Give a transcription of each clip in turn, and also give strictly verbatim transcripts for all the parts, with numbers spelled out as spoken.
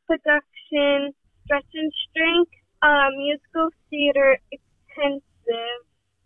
production, stretch and strength, uh, musical theater intensive,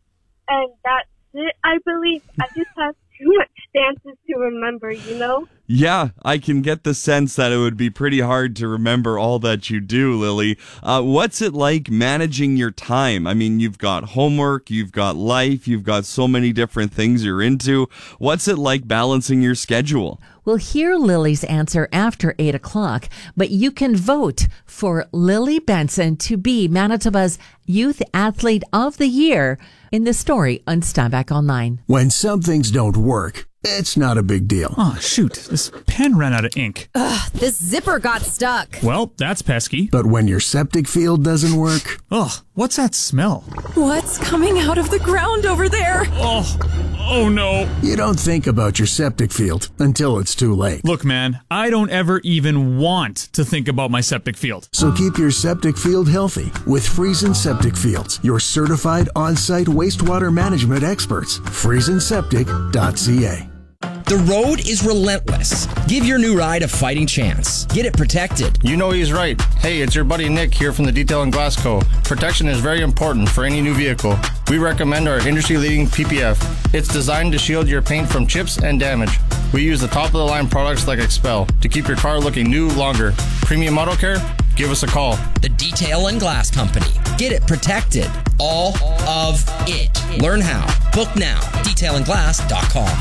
and that's it, I believe. I just have too much dances to remember, you know? Yeah, I can get the sense that it would be pretty hard to remember all that you do, Lily. Uh, what's it like managing your time? I mean, you've got homework, you've got life, you've got so many different things you're into. What's it like balancing your schedule? We'll hear Lily's answer after eight o'clock, but you can vote for Lily Benson to be Manitoba's Youth Athlete of the Year in the story on Steinbach Online. When some things don't work, it's not a big deal. Oh, shoot. This pen ran out of ink. Ugh, this zipper got stuck. Well, that's pesky. But when your septic field doesn't work... Ugh, what's that smell? What's coming out of the ground over there? Oh, oh no. You don't think about your septic field until it's too late. Look, man, I don't ever even want to think about my septic field. So keep your septic field healthy with Friesen Septic Fields, your certified on-site wastewater management experts. friesen septic dot c a. The road is relentless. Give your new ride a fighting chance. Get it protected. You know he's right. Hey, it's your buddy Nick here from the Detail and Glass Co. Protection is very important for any new vehicle. We recommend our industry-leading P P F. It's designed to shield your paint from chips and damage. We use the top-of-the-line products like Expel to keep your car looking new longer. Premium Auto Care? Give us a call. The Detail and Glass Company. Get it protected. All of it. Learn how. Book now. detail and glass dot com.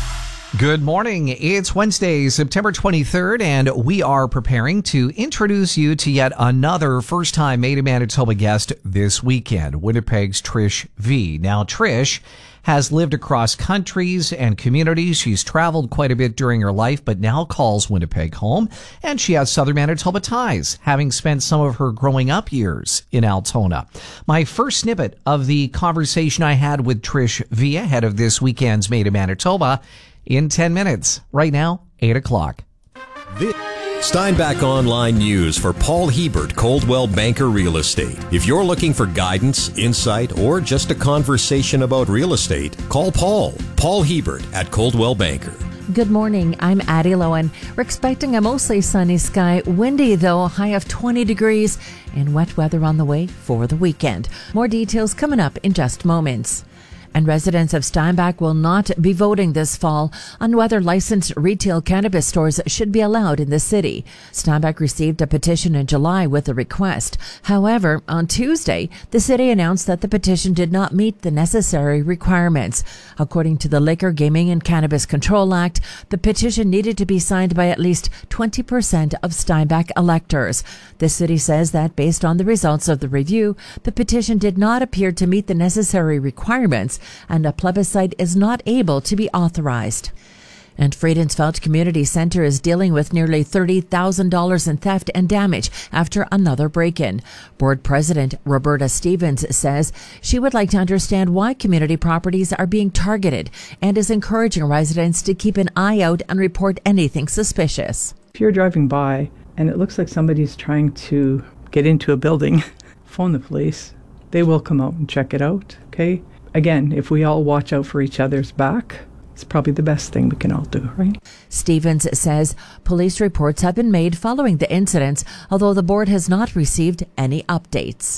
Good morning. It's Wednesday, September twenty-third, and we are preparing to introduce you to yet another first-time Made in Manitoba guest this weekend, Winnipeg's Trish V. Now, Trish has lived across countries and communities. She's traveled quite a bit during her life, but now calls Winnipeg home, and she has Southern Manitoba ties, having spent some of her growing up years in Altona. My first snippet of the conversation I had with Trish V ahead of this weekend's Made in Manitoba in ten minutes. Right now, eight o'clock. This Steinbach Online News for Paul Hebert, Coldwell Banker Real Estate. If you're looking for guidance, insight, or just a conversation about real estate, call Paul. Paul Hebert at Coldwell Banker. Good morning. I'm Addie Lowen. We're expecting a mostly sunny sky. Windy, though, high of twenty degrees, and wet weather on the way for the weekend. More details coming up in just moments. And residents of Steinbach will not be voting this fall on whether licensed retail cannabis stores should be allowed in the city. Steinbach received a petition in July with a request. However, on Tuesday, the city announced that the petition did not meet the necessary requirements. According to the Liquor, Gaming and Cannabis Control Act, the petition needed to be signed by at least twenty percent of Steinbach electors. The city says that based on the results of the review, the petition did not appear to meet the necessary requirements, and a plebiscite is not able to be authorized. And Friedensfeld Community Center is dealing with nearly thirty thousand dollars in theft and damage after another break-in. Board President Roberta Stevens says she would like to understand why community properties are being targeted and is encouraging residents to keep an eye out and report anything suspicious. If you're driving by and it looks like somebody's trying to get into a building, phone the police. They will come out and check it out, okay? Again, if we all watch out for each other's back, it's probably the best thing we can all do, right? Stevens says police reports have been made following the incidents, although the board has not received any updates.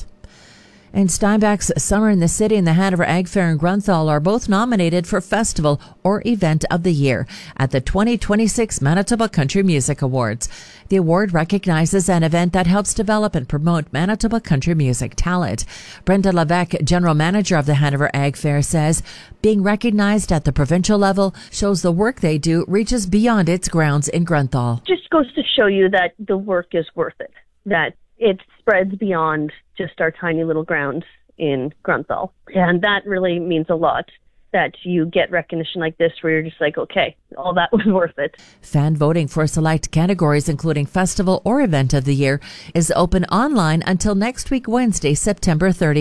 And Steinbach's Summer in the City and the Hanover Ag Fair in Grunthal are both nominated for Festival or Event of the Year at the twenty twenty-six Manitoba Country Music Awards. The award recognizes an event that helps develop and promote Manitoba country music talent. Brenda Levesque, General Manager of the Hanover Ag Fair, says being recognized at the provincial level shows the work they do reaches beyond its grounds in Grunthal. Just goes to show you that the work is worth it, that it spreads beyond just our tiny little grounds in Grunthal. And that really means a lot, that you get recognition like this where you're just like, okay, all that was worth it. Fan voting for select categories, including Festival or Event of the Year, is open online until next week, Wednesday, September thirtieth.